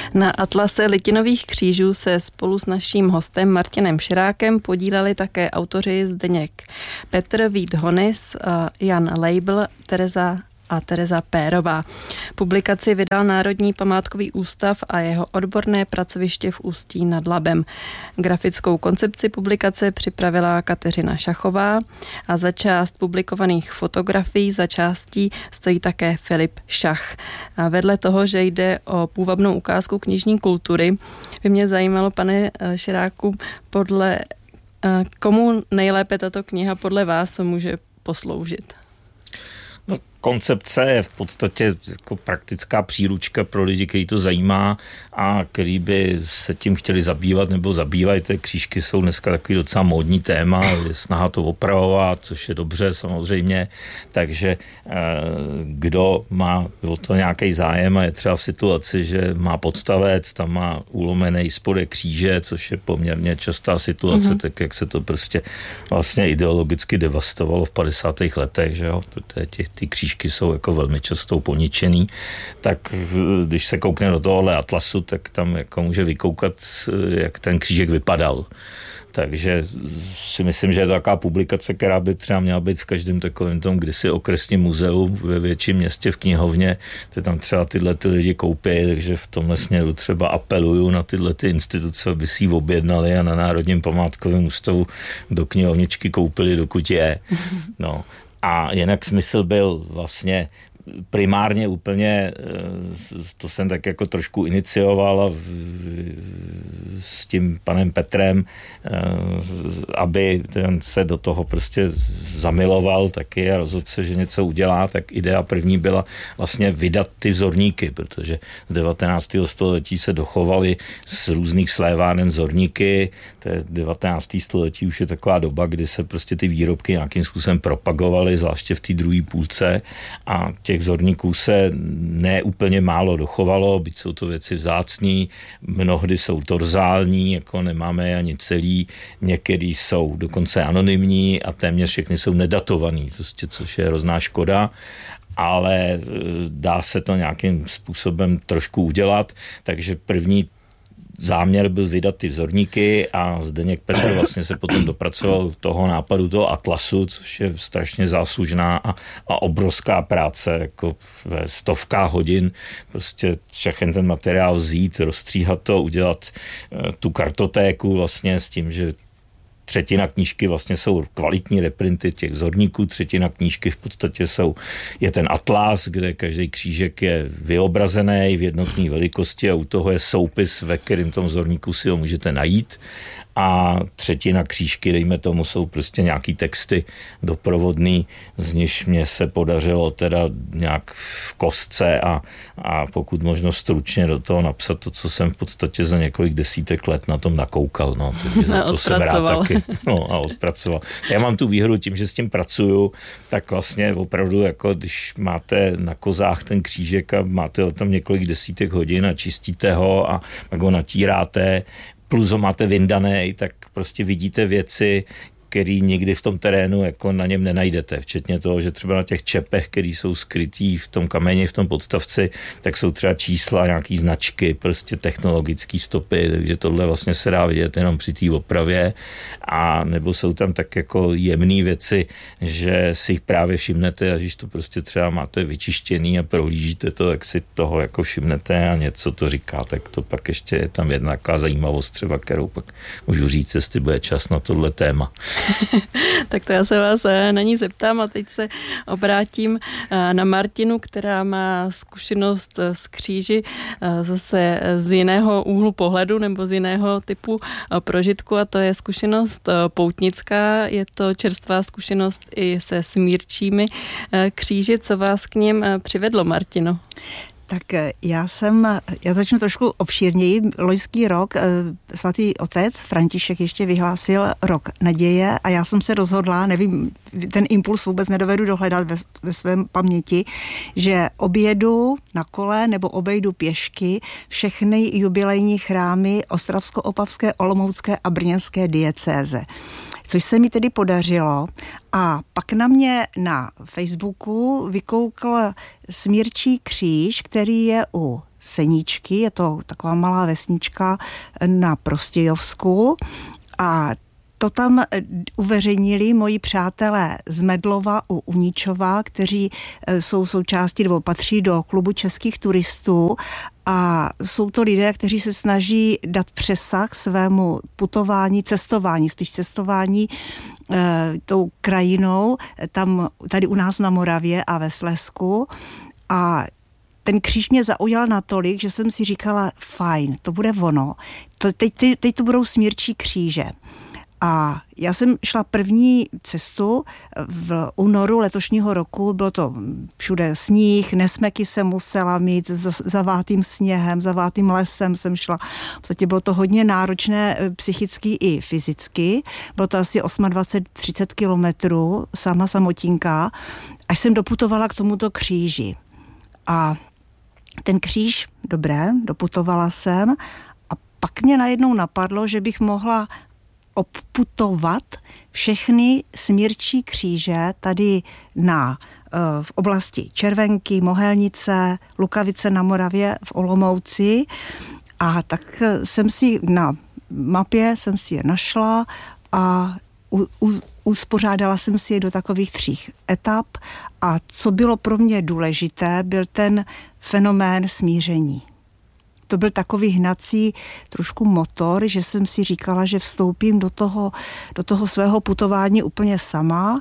Na atlase litinových křížů se spolu s naším hostem Martinem Širákem podíleli také autoři Zdeněk Petr, Vít Honis, Jan Leibl, Tereza Pérová. Publikaci vydal Národní památkový ústav a jeho odborné pracoviště v Ústí nad Labem. Grafickou koncepci publikace připravila Kateřina Šachová a za část publikovaných fotografií za částí stojí také Filip Šach. A vedle toho, že jde o půvabnou ukázku knižní kultury, by mě zajímalo, pane Širáku, komu nejlépe tato kniha podle vás může posloužit? No, koncepce je v podstatě jako praktická příručka pro lidi, který to zajímá a který by se tím chtěli zabývat nebo zabývají. Ty křížky jsou dneska takový docela módní téma, je snaha to opravovat, což je dobře samozřejmě, takže kdo má o to nějaký zájem a je třeba v situaci, že má podstavec, tam má ulomený spodek kříže, což je poměrně častá situace, tak jak se to prostě vlastně ideologicky devastovalo v 50. letech, že jo, ty křížky jsou jako velmi často poničený, tak když se koukne do tohohle atlasu, tak tam jako může vykoukat, jak ten křížek vypadal. Takže si myslím, že je to taková publikace, která by třeba měla být v každém takovém tom kdysi okresním muzeu ve větším městě v knihovně, ty tam třeba tyhle ty lidi koupí, takže v tomhle směru třeba apeluju na tyhle ty instituce, aby si ji objednali a na Národním památkovém ústavu do knihovničky koupili, dokud je. No. A jinak smysl byl vlastně primárně úplně, to jsem tak jako trošku inicioval s tím panem Petrem, aby ten se do toho prostě zamiloval taky a rozhodl se, že něco udělá, tak idea první byla vlastně vydat ty vzorníky, protože z 19. století se dochovaly z různých sléváren vzorníky, to je 19. století už je taková doba, kdy se prostě ty výrobky nějakým způsobem propagovaly, zvláště v té druhé půlce a těch vzorníků se ne úplně málo dochovalo, byť jsou to věci vzácný, mnohdy jsou torzální, jako nemáme je ani celý, některý jsou dokonce anonymní a téměř všechny jsou nedatovaný, prostě, což je hrozná škoda, ale dá se to nějakým způsobem trošku udělat, takže první záměr byl vydat ty vzorníky a Zdeněk Petr vlastně se potom dopracoval toho nápadu toho atlasu, což je strašně záslužná a obrovská práce, jako ve stovkách hodin, prostě všechny ten materiál vzít, rozstříhat to, udělat tu kartotéku vlastně s tím, že třetina knížky vlastně jsou kvalitní reprinty těch vzorníků, třetina knížky v podstatě je ten atlas, kde každý křížek je vyobrazený v jednotné velikosti a u toho je soupis, ve kterém tom vzorníku si ho můžete najít. A třetina křížky, dejme tomu, jsou prostě nějaký texty doprovodný, z nichž mě se podařilo teda nějak v kostce a pokud možno stručně do toho napsat to, co jsem v podstatě za několik desítek let na tom nakoukal. No, za to jsem rád taky. No, a odpracoval. Já mám tu výhodu tím, že s tím pracuju, tak vlastně opravdu, jako když máte na kozách ten křížek a máte o tom několik desítek hodin a čistíte ho a pak ho natíráte, plus ho máte vyndaný, tak prostě vidíte věci, který nikdy v tom terénu jako na něm nenajdete. Včetně toho, že třeba na těch čepech, který jsou skrytý v tom kameni, v tom podstavci, tak jsou třeba čísla, nějaký značky, prostě technologické stopy, takže tohle vlastně se dá vidět jenom při té opravě. A nebo jsou tam tak jako jemné věci, že si jich právě všimnete a když to prostě třeba máte vyčištěný a prohlížíte to, jak si toho jako všimnete a něco to říká, tak to pak ještě je tam jedna taková zajímavost třeba, kterou pak můžu říct, jestli bude čas na tohle téma. Tak to já se vás na ní zeptám a teď se obrátím na Martinu, která má zkušenost s kříži zase z jiného úhlu pohledu nebo z jiného typu prožitku a to je zkušenost poutnická. Je to čerstvá zkušenost i se smírčími kříži. Co vás k nim přivedlo, Martino? Tak já začnu trošku obšírněji. Loňský rok svatý otec František ještě vyhlásil rok naděje a já jsem se rozhodla, nevím, ten impuls vůbec nedovedu dohledat ve svém paměti, že objedu na kole nebo obejdu pěšky všechny jubilejní chrámy Ostravsko-Opavské, Olomoucké a Brněnské diecéze. Což se mi tedy podařilo a pak na mě na Facebooku vykoukl smírčí kříž, který je u Seníčky, je to taková malá vesnička na Prostějovsku a to tam uveřejnili moji přátelé z Medlova u Uničova, kteří jsou součástí nebo patří do klubu českých turistů a jsou to lidé, kteří se snaží dát přesah svému putování, cestování tou krajinou, tady u nás na Moravě a ve Slezsku. A ten kříž mě zaujal natolik, že jsem si říkala, fajn, to bude ono. Teď to budou smírčí kříže. A já jsem šla první cestu v únoru letošního roku, bylo to všude sníh, nesmeky jsem musela mít, zavátým sněhem, zavátým lesem jsem šla. V podstatě bylo to hodně náročné psychicky i fyzicky, bylo to asi 28-30 kilometrů, sama samotinka, až jsem doputovala k tomuto kříži. A ten kříž, dobré, doputovala jsem a pak mě najednou napadlo, že bych mohla obputovat všechny smírčí kříže tady v oblasti Červenky, Mohelnice, Lukavice na Moravě, v Olomouci a tak jsem si na mapě je našla a uspořádala jsem si je do takových 3 etap a co bylo pro mě důležité, byl ten fenomén smíření. To byl takový hnací trošku motor, že jsem si říkala, že vstoupím do toho svého putování úplně sama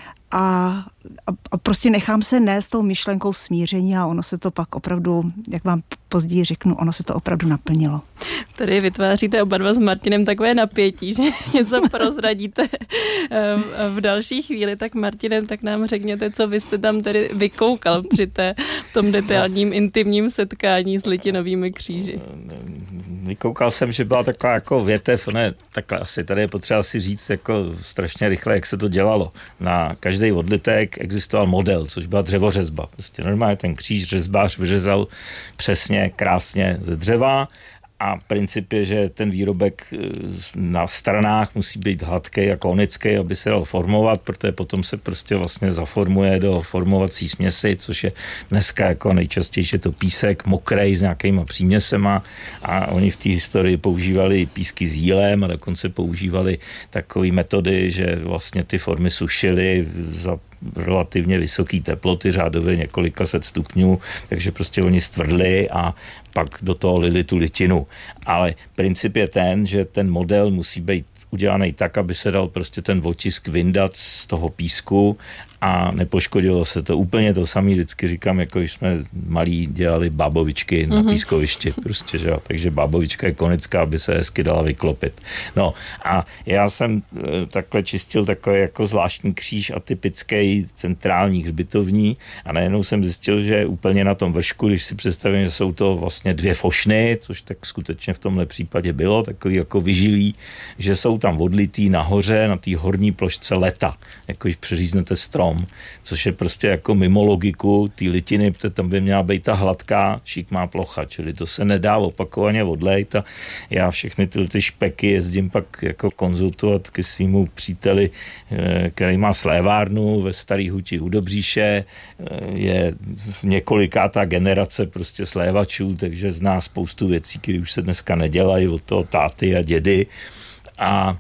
a prostě nechám se nést tou myšlenkou smíření a ono se to pak opravdu, jak vám později řeknu, ono se to opravdu naplnilo. Tady vytváříte oba dva s Martinem takové napětí, že něco prozradíte v další chvíli. Tak Martine, tak nám řekněte, co vy jste tam tedy vykoukal při tom detailním intimním setkání s Litinovými kříži. Vykoukal jsem, že byla taková jako větev, takhle asi tady je potřeba si říct jako strašně rychle, jak se to dělalo. Na každý odlitek existoval model, což byla dřevořezba. Prostě normálně ten kříž řezbář vyřezal přesně, krásně ze dřeva a princip je, že ten výrobek na stranách musí být hladký a konický, aby se dal formovat, protože potom se prostě vlastně zaformuje do formovací směsi, což je dneska jako nejčastější to písek, mokrej s nějakýma příměsema a oni v té historii používali písky s jílem a dokonce používali takové metody, že vlastně ty formy sušily za relativně vysoké teploty, řádově několika set stupňů, takže prostě oni stvrdli a pak do toho lili tu litinu. Ale princip je ten, že ten model musí být udělaný tak, aby se dal prostě ten otisk vyndat z toho písku a nepoškodilo se to. Úplně to samé vždycky říkám, jako když jsme malí dělali bábovičky na pískovišti. Prostě, že jo. Takže bábovička je konická, aby se hezky dala vyklopit. No a já jsem takhle čistil takový jako zvláštní kříž atypický centrální hřbitovní a najednou jsem zjistil, že úplně na tom vršku, když si představím, že jsou to vlastně 2 fošny, což tak skutečně v tomhle případě bylo, takový jako vyžilý, že jsou tam odlitý nahoře na té horní plošce leta, jako když přeříznete strom, což je prostě jako mimo logiku té litiny, protože tam by měla být ta hladká šikmá plocha, čili to se nedá opakovaně odlejt a já všechny ty špeky jezdím pak jako konzultovat ke svýmu příteli, který má slévárnu ve Starý Huti u Dobříše, je několikátá generace prostě slévačů, takže zná spoustu věcí, které už se dneska nedělají od toho táty a dědy a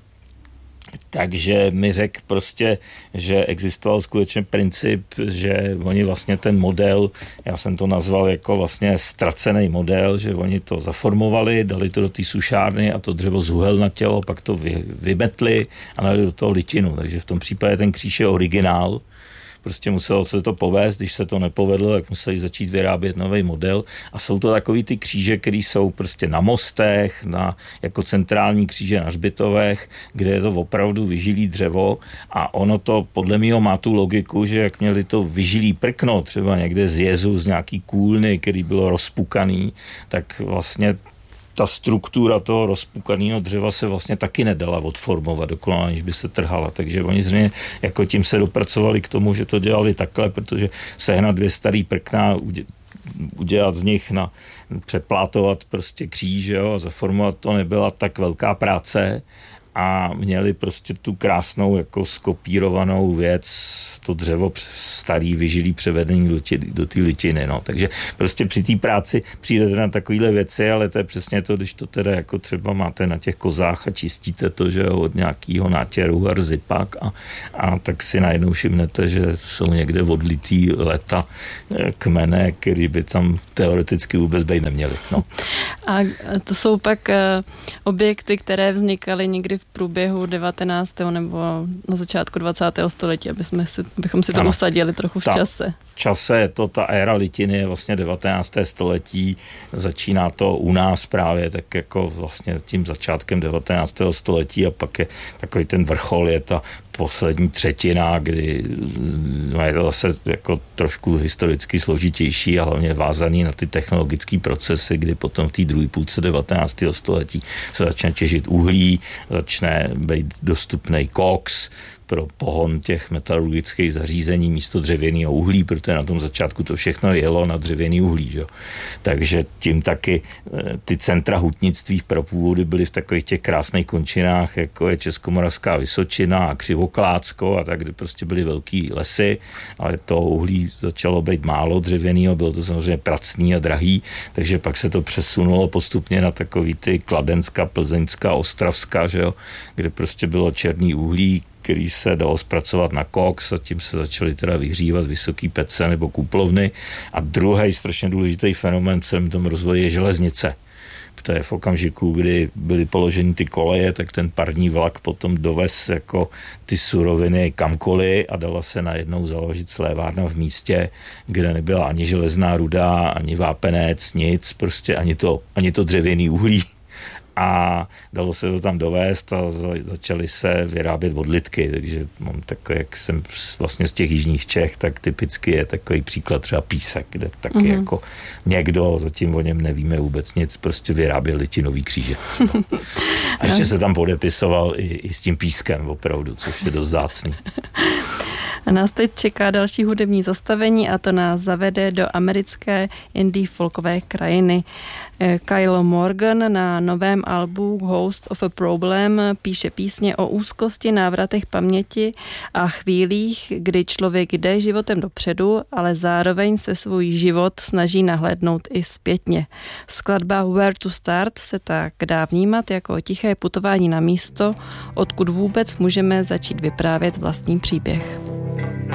takže mi řekl prostě, že existoval skutečně princip, že oni vlastně ten model, já jsem to nazval jako vlastně ztracený model, že oni to zaformovali, dali to do té sušárny a to dřevo zuhelnatělo, pak to vymetli a dali do toho litinu. Takže v tom případě ten kříž je originál. Prostě muselo se to povést, když se to nepovedlo, tak museli začít vyrábět nový model a jsou to takový ty kříže, které jsou prostě na mostech, jako centrální kříže na hřbitovech, kde je to opravdu vyžilý dřevo a ono to podle mého má tu logiku, že jak měli to vyžilý prkno třeba někde z jezu, z nějaký kůlny, který bylo rozpukaný, tak vlastně ta struktura toho rozpukaného dřeva se vlastně taky nedala odformovat dokonale, aniž by se trhala. Takže oni zřejmě jako tím se dopracovali k tomu, že to dělali takhle, protože sehnat 2 starý prkna, udělat z nich přeplátovat prostě kříž, jo, a zaformovat to nebyla tak velká práce a měli prostě tu krásnou jako skopírovanou věc, to dřevo starý vyžilý převedení do té litiny. No. Takže prostě při té práci přijdete na takovéhle věci, ale to je přesně to, když to teda jako třeba máte na těch kozách a čistíte to, že od nějakého nátěru hrzy pak a tak si najednou všimnete, že jsou někde odlitý leta kmene, který by tam teoreticky vůbec být neměli. No. A to jsou pak objekty, které vznikaly někdy v průběhu 19. nebo na začátku 20. století, abychom si to usadili trochu v čase. Čase je to, ta éra litiny je vlastně 19. století, začíná to u nás právě tak jako vlastně tím začátkem 19. století a pak je takový ten vrchol, je ta poslední třetina, kdy je to zase jako trošku historicky složitější a hlavně vázaný na ty technologické procesy, kdy potom v té druhé půlce 19. století se začne těžit uhlí, začne být dostupný koks pro pohon těch metalurgických zařízení místo dřevěného uhlí, protože na tom začátku to všechno jelo na dřevěný uhlí. Že? Takže tím taky ty centra hutnictví pro původy byly v takových těch krásných končinách, jako je Českomoravská Vysočina a Křivoklácko a tak, kde prostě byly velký lesy, ale to uhlí začalo být málo dřevěného, bylo to samozřejmě pracný a drahý, takže pak se to přesunulo postupně na takový ty Kladenská, Plzeňská, Ostravská, že jo? Kde prostě bylo černý uhlí, který se dalo zpracovat na koks a tím se začaly teda vyhřívat vysoký pece nebo kuplovny. A druhý strašně důležitý fenomén v celém tom rozvoji je železnice. Protože v okamžiku, kdy byly položeny ty koleje, tak ten parní vlak potom dovez jako ty suroviny kamkoliv a dala se najednou založit slévárna v místě, kde nebyla ani železná ruda, ani vápenec, nic, prostě ani to dřevěný uhlí. A dalo se to tam dovést a začaly se vyrábět odlitky, takže mám takový, jak jsem vlastně z těch jižních Čech, tak typicky je takový příklad třeba Písek, kde taky jako někdo, zatím o něm nevíme vůbec nic, prostě vyráběl litinový kříže. No. A ještě se tam podepisoval i s tím pískem opravdu, což je dost vzácný. A nás teď čeká další hudební zastavení a to nás zavede do americké indie folkové krajiny. Kyle Morgan na novém albu Host of a Problem píše písně o úzkosti, návratech paměti a chvílích, kdy člověk jde životem dopředu, ale zároveň se svůj život snaží nahlédnout i zpětně. Skladba Where to Start se tak dá vnímat jako tiché putování na místo, odkud vůbec můžeme začít vyprávět vlastní příběh.